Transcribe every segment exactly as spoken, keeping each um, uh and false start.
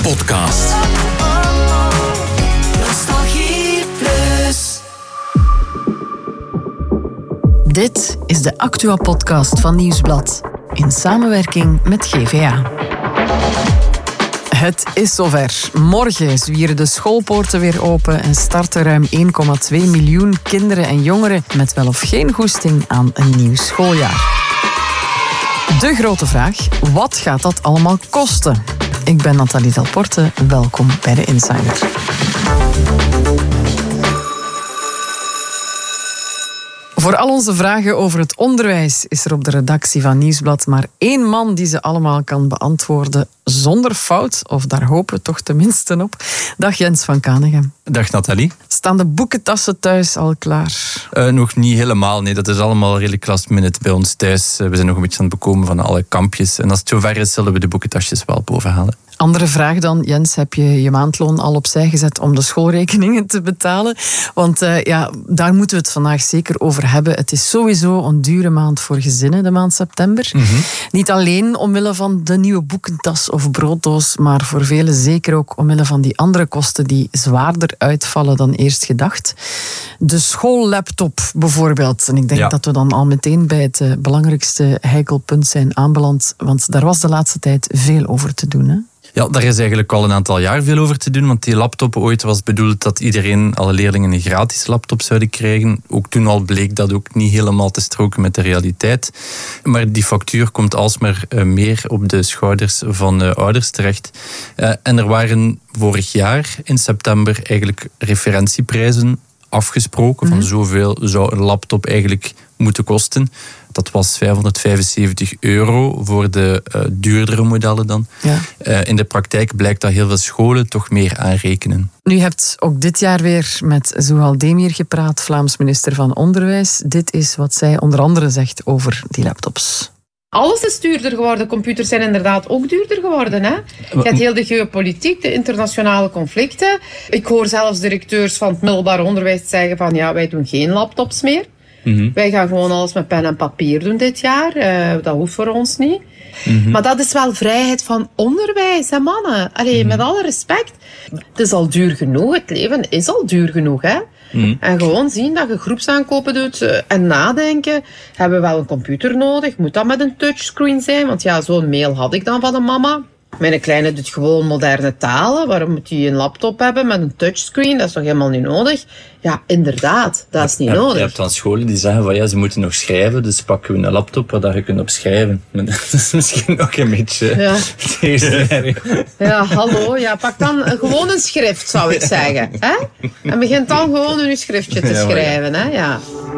podcast. Nostalgie Plus. Dit is de Actua-podcast van Nieuwsblad. In samenwerking met G V A. Het is zover. Morgen zwieren de schoolpoorten weer open en starten ruim één komma twee miljoen kinderen en jongeren met wel of geen goesting aan een nieuw schooljaar. De grote vraag, wat gaat dat allemaal kosten? Ik ben Nathalie Delporte, welkom bij de Insider. Voor al onze vragen over het onderwijs is er op de redactie van Nieuwsblad maar één man die ze allemaal kan beantwoorden zonder fout, of daar hopen we toch tenminste op. Dag Jens van Kanegem. Dag Nathalie. Staan de boekentassen thuis al klaar? Uh, nog niet helemaal, nee. Dat is allemaal redelijk last minute bij ons thuis. Uh, we zijn nog een beetje aan het bekomen van alle kampjes. En als het zover is, zullen we de boekentasjes wel bovenhalen. Andere vraag dan, Jens, heb je je maandloon al opzij gezet om de schoolrekeningen te betalen? Want uh, ja, daar moeten we het vandaag zeker over hebben. Het is sowieso een dure maand voor gezinnen, de maand september. Mm-hmm. Niet alleen omwille van de nieuwe boekentas of brooddoos, maar voor velen zeker ook omwille van die andere kosten die zwaarder uitvallen dan eerst gedacht. De schoollaptop bijvoorbeeld. En ik denk ja. dat we dan al meteen bij het uh, belangrijkste heikelpunt zijn aanbeland, want daar was de laatste tijd veel over te doen, hè? Ja, daar is eigenlijk al een aantal jaar veel over te doen, want die laptop ooit was bedoeld dat iedereen, alle leerlingen, een gratis laptop zouden krijgen. Ook toen al bleek dat ook niet helemaal te stroken met de realiteit. Maar die factuur komt alsmaar meer op de schouders van de ouders terecht. En er waren vorig jaar in september eigenlijk referentieprijzen afgesproken. Van zoveel zou een laptop eigenlijk moeten kosten. Dat was vijfhonderdvijfenzeventig euro voor de uh, duurdere modellen dan. Ja. Uh, in de praktijk blijkt dat heel veel scholen toch meer aanrekenen. Nu hebt ook dit jaar weer met Zuhal Demir gepraat, Vlaams minister van Onderwijs. Dit is wat zij onder andere zegt over die laptops. Alles is duurder geworden. Computers zijn inderdaad ook duurder geworden. Hè? Je hebt heel de geopolitiek, de internationale conflicten. Ik hoor zelfs directeurs van het middelbaar onderwijs zeggen van ja, wij doen geen laptops meer. Mm-hmm. Wij gaan gewoon alles met pen en papier doen dit jaar. Uh, dat hoeft voor ons niet. Mm-hmm. Maar dat is wel vrijheid van onderwijs, hè mannen. Allee, mm-hmm. met alle respect. Het is al duur genoeg. Het leven is al duur genoeg, hè. Mm-hmm. En gewoon zien dat je groepsaankopen doet uh, en nadenken. Hebben we wel een computer nodig? Moet dat met een touchscreen zijn? Want ja, zo'n mail had ik dan van een mama. Mijn kleine doet gewoon moderne talen. Waarom moet hij een laptop hebben met een touchscreen? Dat is toch helemaal niet nodig? Ja, inderdaad. Dat is niet ja, nodig. Je hebt dan scholen die zeggen van ja, ze moeten nog schrijven. Dus pakken we een laptop waar je kunt op schrijven. Maar dat is misschien nog een beetje ja. tegenstrijdig. Ja, hallo. Ja, pak dan gewoon een schrift, zou ik zeggen. Hè? En begint dan gewoon een schriftje te ja, schrijven. Hè? Ja.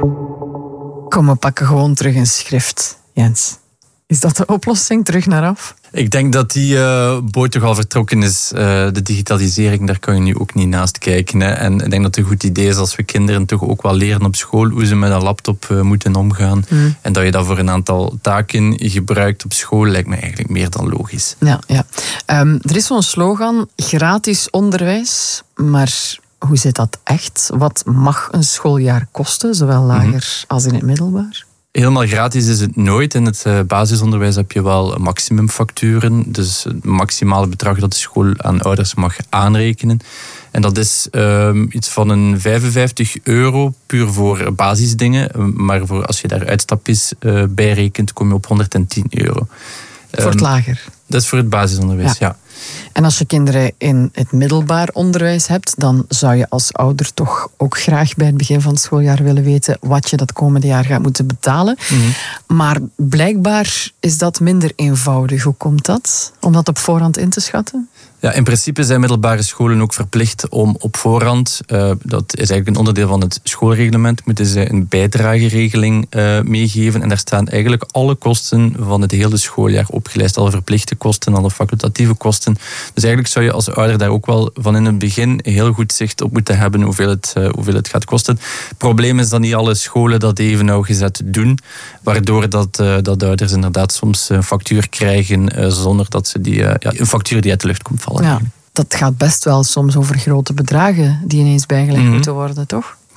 Kom, we pakken gewoon terug een schrift, Jens. Is dat de oplossing? Terug naar af? Ik denk dat die uh, boot toch al vertrokken is. Uh, de digitalisering, daar kan je nu ook niet naast kijken. Hè. En ik denk dat het een goed idee is als we kinderen toch ook wel leren op school hoe ze met een laptop uh, moeten omgaan. Mm. En dat je dat voor een aantal taken gebruikt op school, lijkt me eigenlijk meer dan logisch. Ja, ja. Um, er is zo'n slogan, gratis onderwijs, maar hoe zit dat echt? Wat mag een schooljaar kosten, zowel lager mm-hmm. als in het middelbaar? Helemaal gratis is het nooit. In het basisonderwijs heb je wel maximumfacturen. Dus het maximale bedrag dat de school aan ouders mag aanrekenen. En dat is um, iets van een vijfenvijftig euro puur voor basisdingen. Maar voor, als je daar uitstapjes uh, bij rekent, kom je op honderdtien euro. Voor het lager? Dat is voor het basisonderwijs, ja. ja. En als je kinderen in het middelbaar onderwijs hebt, dan zou je als ouder toch ook graag bij het begin van het schooljaar willen weten wat je dat komende jaar gaat moeten betalen. Mm-hmm. Maar blijkbaar is dat minder eenvoudig. Hoe komt dat? Om dat op voorhand in te schatten? Ja, in principe zijn middelbare scholen ook verplicht om op voorhand, uh, dat is eigenlijk een onderdeel van het schoolreglement, moeten ze een bijdrageregeling uh, meegeven. En daar staan eigenlijk alle kosten van het hele schooljaar opgelijst. Alle verplichte kosten, alle facultatieve kosten. Dus eigenlijk zou je als ouder daar ook wel van in het begin heel goed zicht op moeten hebben hoeveel het, uh, hoeveel het gaat kosten. Het probleem is dat niet alle scholen dat even nauwgezet doen, waardoor dat, uh, dat ouders inderdaad soms een factuur krijgen uh, zonder dat ze die, uh, ja, een factuur die uit de lucht komt vallen. Ja, dat gaat best wel soms over grote bedragen die ineens bijgelegd mm-hmm. moeten worden, toch?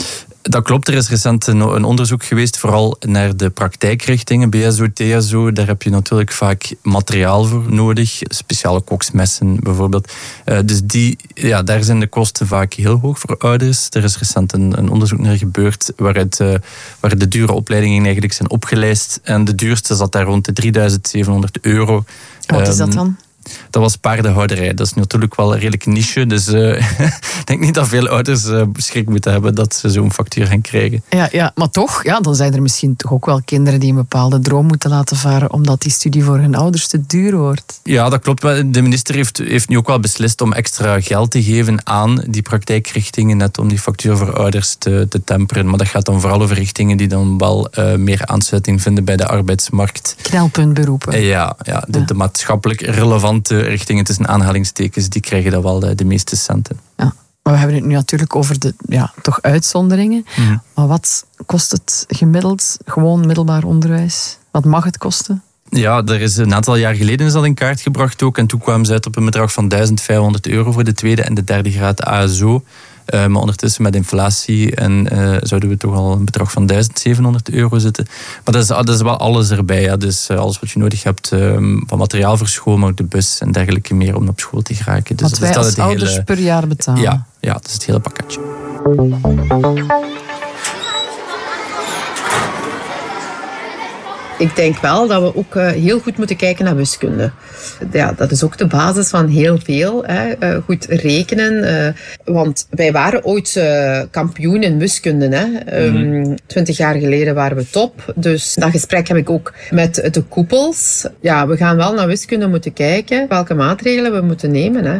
Dat klopt, er is recent een, een onderzoek geweest, vooral naar de praktijkrichtingen, B S O, T S O. Daar heb je natuurlijk vaak materiaal voor nodig, speciale koksmessen bijvoorbeeld. Uh, dus die, ja, daar zijn de kosten vaak heel hoog voor ouders. Er is recent een, een onderzoek naar gebeurd waaruit, uh, waar de dure opleidingen eigenlijk zijn opgelijst. En de duurste zat daar rond de drieduizend zevenhonderd euro. Wat is dat dan? Dat was paardenhouderij. Dat is natuurlijk wel een redelijk niche. Dus uh, ik denk niet dat veel ouders uh, schrik moeten hebben dat ze zo'n factuur gaan krijgen. Ja, ja, maar toch, ja, dan zijn er misschien toch ook wel kinderen die een bepaalde droom moeten laten varen omdat die studie voor hun ouders te duur wordt. Ja, dat klopt. De minister heeft, heeft nu ook wel beslist om extra geld te geven aan die praktijkrichtingen, net om die factuur voor ouders te, te temperen. Maar dat gaat dan vooral over richtingen die dan wel uh, meer aansluiting vinden bij de arbeidsmarkt. Knelpuntberoepen. Uh, ja, ja, de, ja. de maatschappelijk relevante richtingen tussen aanhalingstekens, die krijgen dan wel de, de meeste centen. Ja, maar we hebben het nu natuurlijk over de ja, toch uitzonderingen. Mm. Maar wat kost het gemiddeld, gewoon middelbaar onderwijs? Wat mag het kosten? Ja, er is een aantal jaar geleden is dat in kaart gebracht ook. En toen kwamen ze uit op een bedrag van duizend vijfhonderd euro voor de tweede en de derde graad A S O. Uh, maar ondertussen met inflatie en, uh, zouden we toch al een bedrag van duizend zevenhonderd euro zitten. Maar dat is, dat is wel alles erbij. Ja. Dus uh, alles wat je nodig hebt um, van materiaal voor school, maar ook de bus en dergelijke meer om op school te geraken. Dus wat wij dat als is ouders hele, per jaar betalen. Ja, ja, dat is het hele pakketje. Ik denk wel dat we ook uh, heel goed moeten kijken naar wiskunde. Ja, dat is ook de basis van heel veel. Hè. Uh, goed rekenen. Uh, want wij waren ooit uh, kampioen in wiskunde. Hè. Um, Twintig jaar geleden waren we top. Dus dat gesprek heb ik ook met de koepels. Ja, we gaan wel naar wiskunde moeten kijken. Welke maatregelen we moeten nemen. Hè.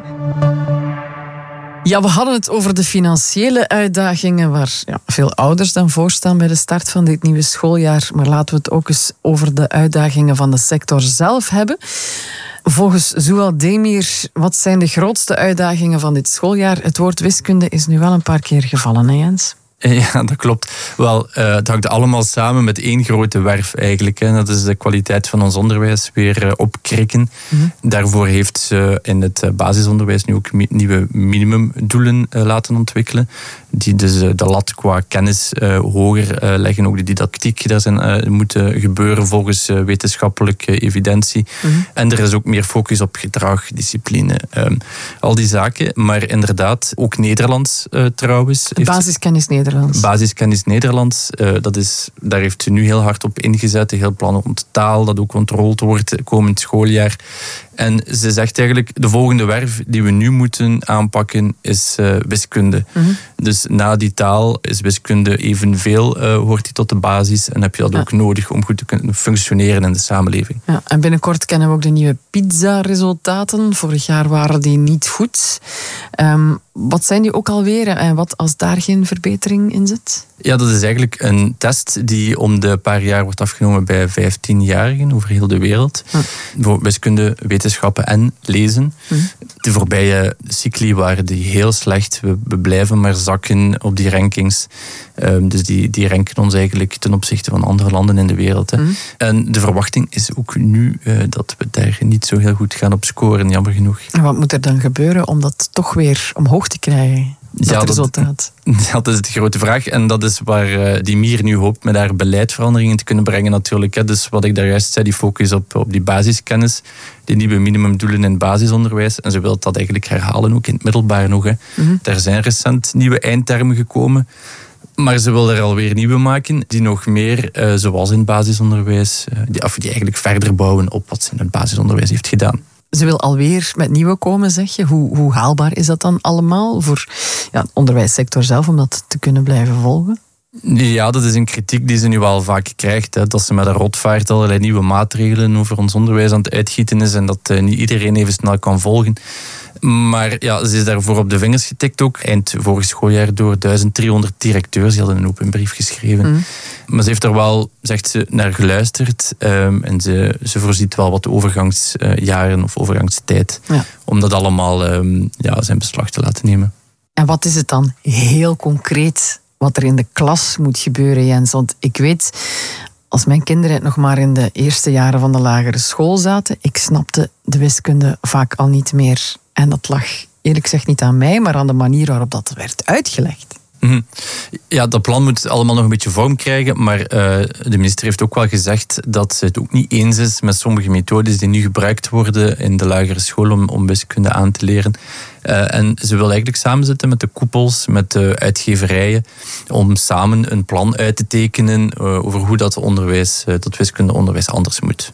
Ja, we hadden het over de financiële uitdagingen waar ja, veel ouders dan voor staan bij de start van dit nieuwe schooljaar. Maar laten we het ook eens over de uitdagingen van de sector zelf hebben. Volgens Zoual Demir, wat zijn de grootste uitdagingen van dit schooljaar? Het woord wiskunde is nu wel een paar keer gevallen, hè Jens? Ja, dat klopt. Wel, uh, het hangt allemaal samen met één grote werf eigenlijk. Hè. Dat is de kwaliteit van ons onderwijs weer uh, opkrikken. Mm-hmm. Daarvoor heeft ze in het uh, basisonderwijs nu ook mi- nieuwe minimumdoelen uh, laten ontwikkelen. Die dus uh, de lat qua kennis uh, hoger uh, leggen. Ook de didactiek daar zijn, uh, moeten gebeuren volgens uh, wetenschappelijke evidentie. Mm-hmm. En er is ook meer focus op gedrag, discipline. Um, al die zaken. Maar inderdaad, ook Nederlands uh, trouwens. Basiskennis Nederlands. Basiskennis Nederlands, uh, dat is, daar heeft ze nu heel hard op ingezet. Een heel plan rond taal, dat ook controleerd wordt komend schooljaar. En ze zegt eigenlijk, de volgende werf die we nu moeten aanpakken is uh, wiskunde. Mm-hmm. Dus na die taal is wiskunde evenveel, uh, hoort die tot de basis. En heb je dat ja. ook nodig om goed te kunnen functioneren in de samenleving. Ja, en binnenkort kennen we ook de nieuwe PISA-resultaten. Vorig jaar waren die niet goed. Um, wat zijn die ook alweer en wat als daar geen verbetering in zit? Ja, dat is eigenlijk een test die om de paar jaar wordt afgenomen bij vijftienjarigen over heel de wereld. Hm. Voor wiskunde, wetenschappen en lezen. Hm. De voorbije cycli waren die heel slecht. We, we blijven maar zakken op die rankings. Um, dus die, die ranken ons eigenlijk ten opzichte van andere landen in de wereld. Hè. Hm. En de verwachting is ook nu uh, dat we daar niet zo heel goed gaan op scoren, jammer genoeg. En wat moet er dan gebeuren om dat toch weer omhoog te krijgen? Dat ja, resultaat. Dat, dat is de grote vraag. En dat is waar uh, die Mier nu hoopt met haar beleidveranderingen te kunnen brengen natuurlijk. Hè. Dus wat ik daar juist zei, die focus op, op die basiskennis. Die nieuwe minimumdoelen in het basisonderwijs. En ze wil dat eigenlijk herhalen, ook in het middelbaar nog. Hè. Mm-hmm. Daar zijn recent nieuwe eindtermen gekomen. Maar ze wil er alweer nieuwe maken die nog meer, uh, zoals in het basisonderwijs, uh, die, of die eigenlijk verder bouwen op wat ze in het basisonderwijs heeft gedaan. Ze wil alweer met nieuwe komen, zeg je. Hoe, hoe haalbaar is dat dan allemaal voor ja, de onderwijssector zelf om dat te kunnen blijven volgen? Ja, dat is een kritiek die ze nu wel vaak krijgt. Hè, dat ze met een rotvaart allerlei nieuwe maatregelen over ons onderwijs aan het uitgieten is en dat uh, niet iedereen even snel kan volgen. Maar ja, ze is daarvoor op de vingers getikt ook. Eind vorig schooljaar door duizend driehonderd directeurs. Die hadden een open brief geschreven. Mm. Maar ze heeft er wel, zegt ze, naar geluisterd. Um, en ze, ze voorziet wel wat overgangsjaren of overgangstijd. Ja. Om dat allemaal um, ja, zijn beslag te laten nemen. En wat is het dan heel concreet wat er in de klas moet gebeuren, Jens? Want ik weet, als mijn kinderen nog maar in de eerste jaren van de lagere school zaten, ik snapte de wiskunde vaak al niet meer. En dat lag eerlijk gezegd niet aan mij, maar aan de manier waarop dat werd uitgelegd. Mm-hmm. Ja, dat plan moet allemaal nog een beetje vorm krijgen, maar uh, de minister heeft ook wel gezegd dat ze het ook niet eens is met sommige methodes die nu gebruikt worden in de lagere school om, om wiskunde aan te leren. Uh, en ze wil eigenlijk samenzitten met de koepels, met de uitgeverijen, om samen een plan uit te tekenen uh, over hoe dat onderwijs, uh, dat wiskundeonderwijs anders moet.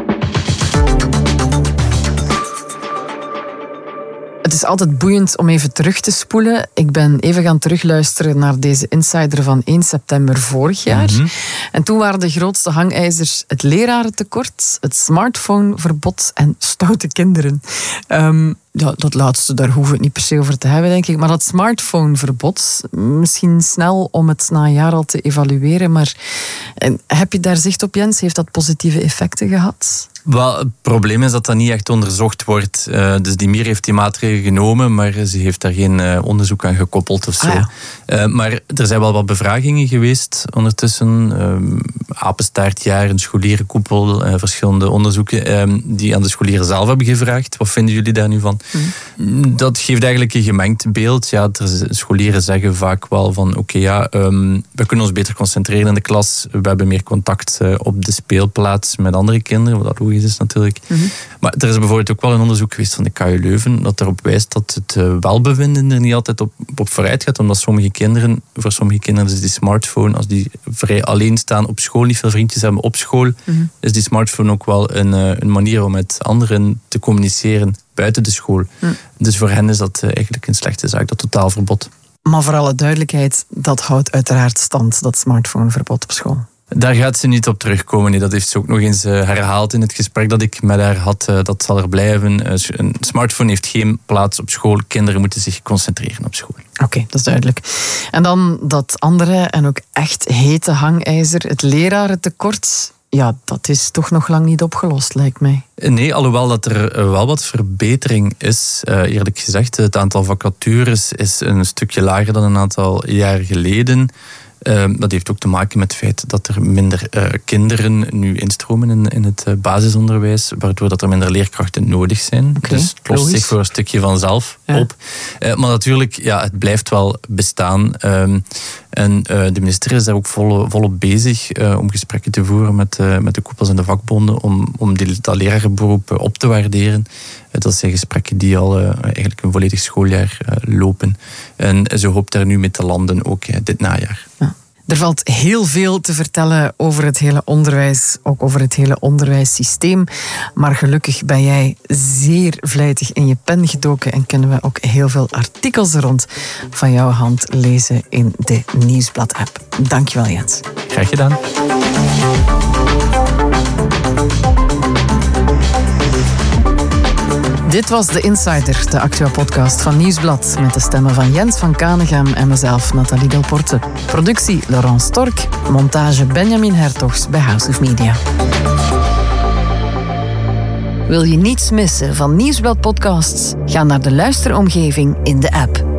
Het is altijd boeiend om even terug te spoelen. Ik ben even gaan terugluisteren naar deze insider van één september vorig jaar. Mm-hmm. En toen waren de grootste hangijzers het lerarentekort, het smartphoneverbod en stoute kinderen. Um, ja, dat laatste, daar hoeven we het niet per se over te hebben, denk ik. Maar dat smartphoneverbod, misschien snel om het na een jaar al te evalueren. Maar heb je daar zicht op, Jens? Heeft dat positieve effecten gehad? Wel, het probleem is dat dat niet echt onderzocht wordt. Uh, dus die Mier heeft die maatregelen genomen, maar ze heeft daar geen uh, onderzoek aan gekoppeld of zo. Ah, ja. uh, maar er zijn wel wat bevragingen geweest ondertussen. Uh, Apenstaartjaar, een scholierenkoepel, uh, verschillende onderzoeken uh, die aan de scholieren zelf hebben gevraagd. Wat vinden jullie daar nu van? Mm. Dat geeft eigenlijk een gemengd beeld. Ja, de scholieren zeggen vaak wel van oké, okay, ja, um, we kunnen ons beter concentreren in de klas. We hebben meer contact uh, op de speelplaats met andere kinderen, wat dat is natuurlijk. Mm-hmm. Maar er is bijvoorbeeld ook wel een onderzoek geweest van de K U Leuven dat erop wijst dat het uh, welbevinden er niet altijd op, op vooruit gaat, omdat sommige kinderen, voor sommige kinderen is die smartphone, als die vrij alleen staan op school, niet veel vriendjes hebben op school, mm-hmm. is die smartphone ook wel een, uh, een manier om met anderen te communiceren buiten de school. Mm. Dus voor hen is dat uh, eigenlijk een slechte zaak, dat totaalverbod. Maar voor alle duidelijkheid, dat houdt uiteraard stand, dat smartphoneverbod op school. Daar gaat ze niet op terugkomen. Nee, dat heeft ze ook nog eens herhaald in het gesprek dat ik met haar had. Dat zal er blijven. Een smartphone heeft geen plaats op school. Kinderen moeten zich concentreren op school. Oké, okay, dat is duidelijk. En dan dat andere en ook echt hete hangijzer. Het lerarentekort. Ja, dat is toch nog lang niet opgelost, lijkt mij. Nee, alhoewel dat er wel wat verbetering is. Uh, eerlijk gezegd, het aantal vacatures is een stukje lager dan een aantal jaar geleden. Uh, dat heeft ook te maken met het feit dat er minder uh, kinderen nu instromen in, in het uh, basisonderwijs, waardoor dat er minder leerkrachten nodig zijn. Okay, dus het lost zich voor een stukje vanzelf ja. op. Uh, maar natuurlijk, ja, het blijft wel bestaan. Um, en uh, de minister is daar ook vol, volop bezig uh, om gesprekken te voeren met, uh, met de koepels en de vakbonden om, om die, dat lerarenberoep uh, op te waarderen. Uh, dat zijn gesprekken die al uh, eigenlijk een volledig schooljaar uh, lopen. En ze hoopt daar nu mee te landen, ook uh, dit najaar. Ja. Er valt heel veel te vertellen over het hele onderwijs, ook over het hele onderwijssysteem. Maar gelukkig ben jij zeer vlijtig in je pen gedoken en kunnen we ook heel veel artikels rond van jouw hand lezen in de Nieuwsblad-app. Dankjewel, Jens. Graag gedaan. Dit was De Insider, de Actua-podcast van Nieuwsblad, met de stemmen van Jens van Kanegem en mezelf, Nathalie Delporte. Productie Laurent Stork, montage Benjamin Hertogs bij House of Media. Wil je niets missen van Nieuwsblad-podcasts? Ga naar de luisteromgeving in de app.